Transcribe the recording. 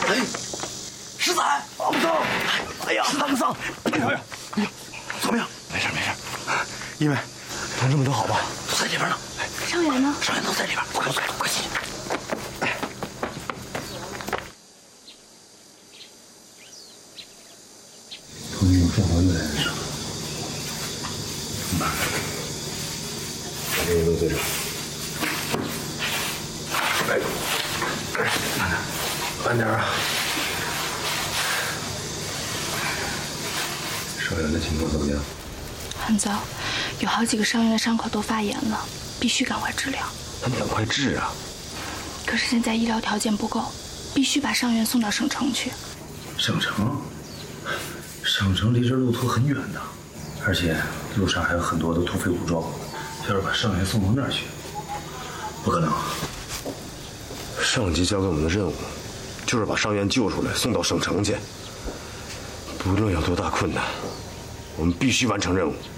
哎，十仔，阿木桑，哎呀，阿木桑，哎呀，怎么样？ 没事没事。一伟，同志们都好吧？ 都在里边呢。 伤员呢？ 伤员都在里边，快快进去。 同志们正好又来了伤，怎么办？把这个都在这儿。哎，慢点，慢点啊！伤员的情况怎么样？ 很糟，有好几个伤员的伤口都发炎了，必须赶快治疗。 那你赶快治啊！ 可是现在医疗条件不够，必须把伤员送到省城去。 省城？省城离这路途很远的，而且路上还有很多的土匪武装。要是把伤员送到那儿去，不可能。 上级交给我们的任务，就是把伤员救出来，送到省城去。不论有多大困难，我们必须完成任务。